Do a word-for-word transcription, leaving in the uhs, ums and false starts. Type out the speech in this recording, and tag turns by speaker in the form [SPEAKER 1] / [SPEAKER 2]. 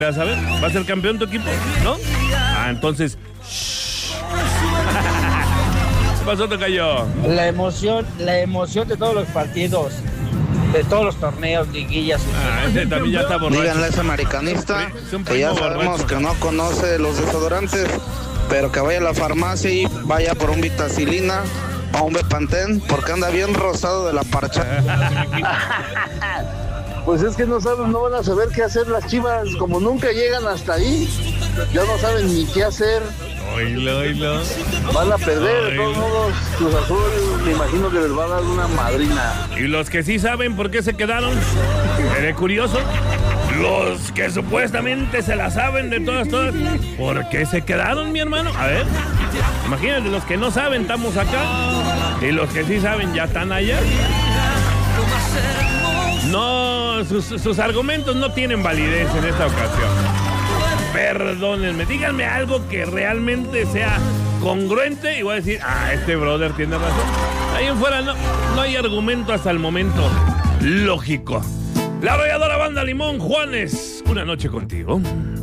[SPEAKER 1] ¿Ya sabes? ¿Va a ser campeón tu equipo? ¿No? Ah, entonces... ¿Qué pasó, tocayo?
[SPEAKER 2] La emoción, la emoción de todos los partidos, de todos los torneos, liguillas.
[SPEAKER 1] Ah, ese también ya está borracho.
[SPEAKER 3] Díganle a ese americanista
[SPEAKER 1] Es un
[SPEAKER 3] que ya
[SPEAKER 1] primo
[SPEAKER 3] sabemos
[SPEAKER 1] borracho.
[SPEAKER 3] que no conoce los desodorantes, pero que vaya a la farmacia y vaya por un Vitacilina o un Bepantén, porque anda bien rosado de la parcha.
[SPEAKER 4] Pues es que no saben, no van a saber qué hacer las Chivas, como nunca llegan hasta ahí, ya no saben ni qué hacer,
[SPEAKER 1] Oílo, oílo.
[SPEAKER 4] van a perder, de
[SPEAKER 1] Ay.
[SPEAKER 4] todos modos, Cruz Azul, me imagino que les va a dar una madrina.
[SPEAKER 1] Y los que sí saben por qué se quedaron, ¿eres curioso? Los que supuestamente se la saben de todas, todas, ¿por qué se quedaron, mi hermano? A ver, imagínate, los que no saben estamos acá y los que sí saben ya están allá. No, sus, sus argumentos no tienen validez en esta ocasión. Perdónenme, díganme algo que realmente sea congruente y voy a decir, ah, este brother tiene razón. Ahí en fuera no, no hay argumento hasta el momento lógico. La arrolladora Banda Limón, Juanes, una noche contigo.